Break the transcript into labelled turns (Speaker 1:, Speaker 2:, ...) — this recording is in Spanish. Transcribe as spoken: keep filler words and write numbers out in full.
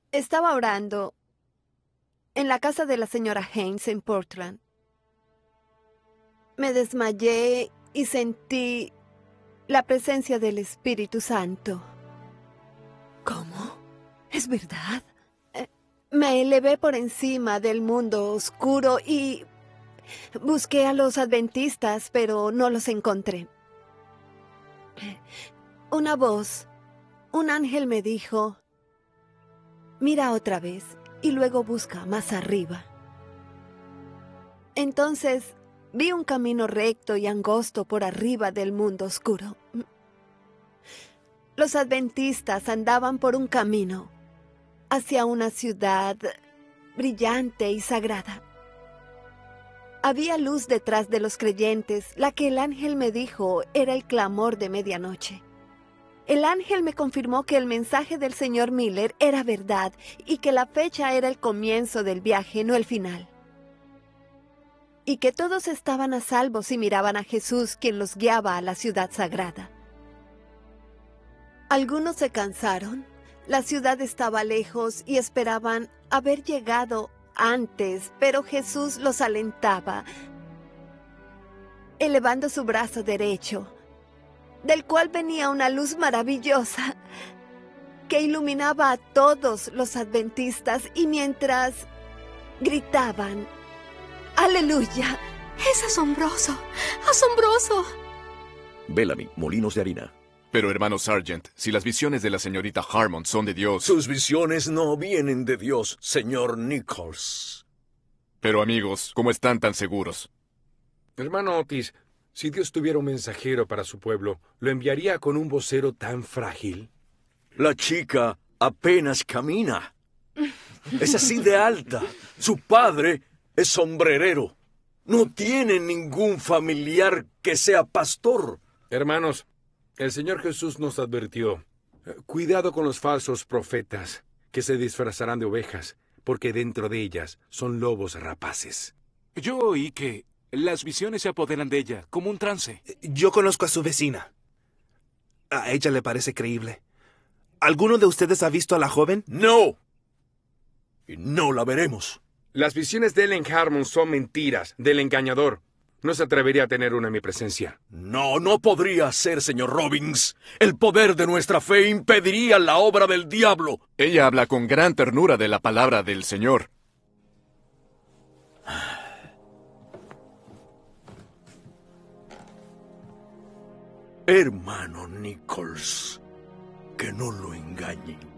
Speaker 1: Estaba orando en la casa de la señora Haynes en Portland. Me desmayé y sentí la presencia del Espíritu Santo.
Speaker 2: ¿Cómo? ¿Es verdad?
Speaker 1: Eh, Me elevé por encima del mundo oscuro y busqué a los adventistas, pero no los encontré. Una voz, un ángel me dijo: mira otra vez y luego busca más arriba. Entonces vi un camino recto y angosto por arriba del mundo oscuro. Los adventistas andaban por un camino hacia una ciudad brillante y sagrada. Había luz detrás de los creyentes. La que el ángel me dijo era el clamor de medianoche. El ángel me confirmó que el mensaje del señor Miller era verdad y que la fecha era el comienzo del viaje, no el final. Y que todos estaban a salvo si miraban a Jesús, quien los guiaba a la ciudad sagrada. Algunos se cansaron. La ciudad estaba lejos y esperaban haber llegado antes, pero Jesús los alentaba, elevando su brazo derecho, del cual venía una luz maravillosa que iluminaba a todos los adventistas, y mientras gritaban ¡Aleluya!
Speaker 2: ¡Es asombroso! ¡Asombroso!
Speaker 3: Bellamy, Molinos de Harina.
Speaker 4: Pero, hermano Sargent, si las visiones de la señorita Harmon son de Dios...
Speaker 3: Sus visiones no vienen de Dios, señor Nichols.
Speaker 4: Pero, amigos, ¿cómo están tan seguros?
Speaker 5: Hermano Otis, si Dios tuviera un mensajero para su pueblo, ¿lo enviaría con un vocero tan frágil?
Speaker 3: La chica apenas camina. Es así de alta. Su padre es sombrerero. No tiene ningún familiar que sea pastor.
Speaker 5: Hermanos, el Señor Jesús nos advirtió: cuidado con los falsos profetas, que se disfrazarán de ovejas, porque dentro de ellas son lobos rapaces.
Speaker 6: Yo oí que las visiones se apoderan de ella, como un trance.
Speaker 7: Yo conozco a su vecina. A ella le parece creíble. ¿Alguno de ustedes ha visto a la joven?
Speaker 3: No. Y no la veremos.
Speaker 5: Las visiones de Ellen Harmon son mentiras, del engañador. No se atrevería a tener una en mi presencia.
Speaker 3: No, no podría ser, señor Robbins. El poder de nuestra fe impediría la obra del diablo.
Speaker 4: Ella habla con gran ternura de la palabra del Señor.
Speaker 3: Hermano Nichols, que no lo engañen.